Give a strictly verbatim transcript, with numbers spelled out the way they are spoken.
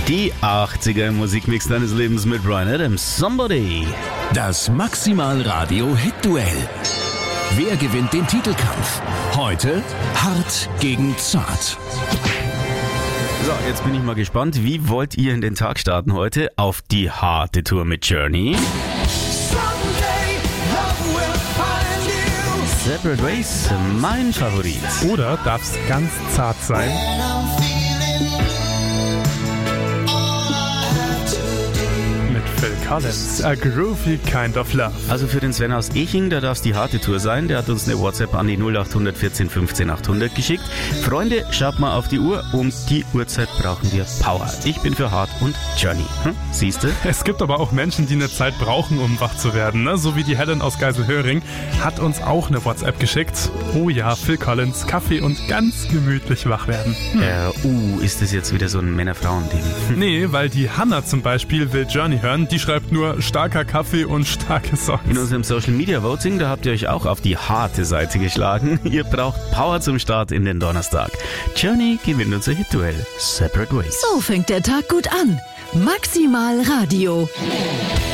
Die achtziger im Musikmix deines Lebens mit Bryan Adams. Somebody. Das Maximal Radio Hit-Duell. Wer gewinnt den Titelkampf? Heute hart gegen zart. So, jetzt bin ich mal gespannt. Wie wollt ihr in den Tag starten heute? Auf die harte Tour mit Journey. Separate Ways, mein Favorit. Oder darf es ganz zart sein? Mit Phil Collins, A Groovy Kind of Love. Also für den Sven aus Eching, da darf es die harte Tour sein. Der hat uns eine WhatsApp an die null acht hundert vierzehn fünfzehn achthundert geschickt. Freunde, schaut mal auf die Uhr. Um die Uhrzeit brauchen wir Power. Ich bin für hart und Journey. Hm? Siehst du? Es gibt aber auch Menschen, die eine Zeit brauchen, um wach zu werden. Ne? So wie die Helen aus Geiselhöring hat uns auch eine WhatsApp geschickt. Oh ja, Phil Collins, Kaffee und ganz gemütlich wach werden. Hm. Äh, uh, ist das jetzt wieder so ein Männer-Frauen-Ding? Nee, weil die Hanna zum Beispiel will Journey hören. Die schreibt nur starker Kaffee und starke Songs. In unserem Social Media Voting, da habt ihr euch auch auf die harte Seite geschlagen. Ihr braucht Power zum Start in den Donnerstag. Journey gewinnt unser Hit-Duell. Separate Ways. So fängt der Tag gut an. Maximal Radio.